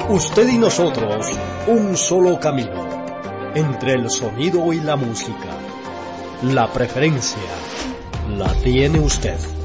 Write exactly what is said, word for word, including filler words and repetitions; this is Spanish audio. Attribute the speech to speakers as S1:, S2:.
S1: Usted y nosotros, un solo camino, entre el sonido y la música. La preferencia la tiene usted.